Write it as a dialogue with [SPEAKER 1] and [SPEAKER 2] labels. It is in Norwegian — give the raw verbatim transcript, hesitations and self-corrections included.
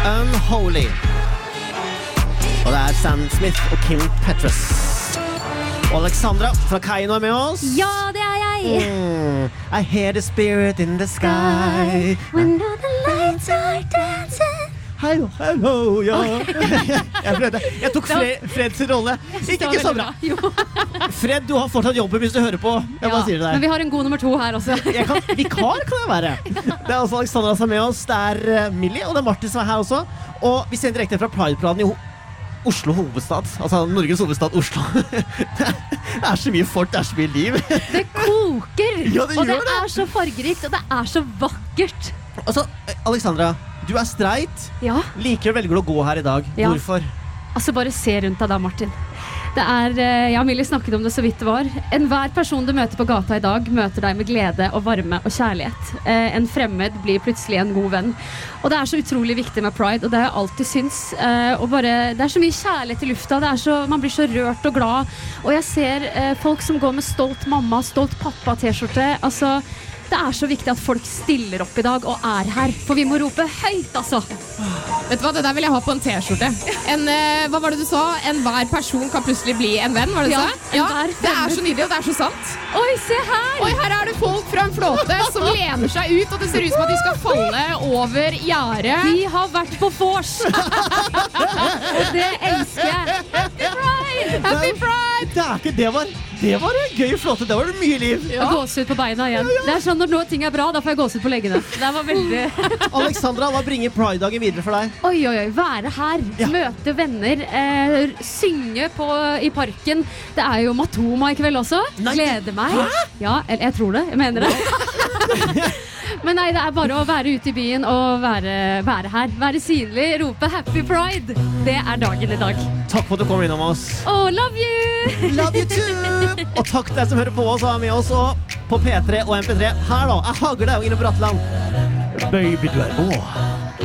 [SPEAKER 1] Unholy. Og det er Sam Smith og Kim Petras. Og Alexandra fra Kaino er med oss.
[SPEAKER 2] Ja, det er jeg.
[SPEAKER 1] Mm. I hear the spirit in the sky.
[SPEAKER 2] When all the lights are dancing.
[SPEAKER 1] Hallo, hallo, ja. Jeg, prøvde. Jeg tok Fred, Freds rolle. Ikke, ikke så bra. Fred, du har fortsatt jobben hvis du hører på. Jeg
[SPEAKER 2] ja,
[SPEAKER 1] bare sier det der.
[SPEAKER 2] Men vi har en god nummer to her også.
[SPEAKER 1] Jeg kan, vikar kan jeg være. Det er også Alexandra som er med oss. Det er uh, Millie, og det er Martin som er her også. Og vi sender direkte fra Pride-planen i Oslo hovedstad. Altså Norges hovedstad Oslo. Det er så mye folk, det er så mye liv.
[SPEAKER 2] Det koker,
[SPEAKER 1] ja, det
[SPEAKER 2] og det,
[SPEAKER 1] det
[SPEAKER 2] er så fargerikt, og det er så vakkert.
[SPEAKER 1] Altså, Alexandra, du er streit.
[SPEAKER 2] Ja.
[SPEAKER 1] Likevel velger du å gå her i dag.
[SPEAKER 2] Ja.
[SPEAKER 1] Hvorfor?
[SPEAKER 2] Altså, bare se rundt deg da, Martin. Det er, jeg og Millie snakket om det så vidt det var. En hver person du møter på gata i dag møter deg med glede og varme og kjærlighet. En fremmed blir plutselig en god venn. Og det er så utrolig viktig med Pride, og det har jeg alltid syns. Og bare, det er så mye kjærlighet i lufta, det er så, man blir så rørt og glad. Og jeg ser folk som går med stolt mamma, stolt pappa t-skjorte. Altså, det er så viktig at folk stiller opp i dag og er her, for vi må rope høyt, altså.
[SPEAKER 3] Vet du hva, det der vil jeg ha på en t-skjorte. En, eh, hva var det du sa? En hver person kan plutselig bli en venn, var det du
[SPEAKER 2] Ja,
[SPEAKER 3] sa?
[SPEAKER 2] en hver
[SPEAKER 3] det er så nydelig, og det er så sant.
[SPEAKER 2] Oi, se her!
[SPEAKER 3] Oi, her er det folk fra en flåte som lener seg ut, og det ser ut som at de skal falle over gjerdet.
[SPEAKER 2] De har vært på vors. Og det elsker jeg. Happy Pride!
[SPEAKER 3] Happy Pride!
[SPEAKER 1] Det er ikke, det var, det var en gøy flåte, det var det mye liv.
[SPEAKER 2] Ja. Gåsehud på beina igjen. Det er sånn når noe ting er bra, da får jeg gåsehud på leggene. Det var veldig...
[SPEAKER 1] Alexandra, hva bringer Pride-dagen videre for deg?
[SPEAKER 2] Oi, oi, oi, være her,
[SPEAKER 1] Ja.
[SPEAKER 2] møte venner, eh, synge på, i parken. Det er jo Matoma i kveld også.
[SPEAKER 1] Nei.
[SPEAKER 2] Gleder meg. Ja, jeg, jeg tror det, jeg mener det. Men nei, det er bare å være ute i byen og være, være her. Være synlig, rope Happy Pride. Det er dagen i dag.
[SPEAKER 1] Takk for at du kommer innom oss.
[SPEAKER 2] Oh, love you!
[SPEAKER 1] Love you too! Og takk til deg som hører på oss og er med oss og på P tre og M P tre. Her da, jeg hager deg og inne på Bratland. Baby, du er rå.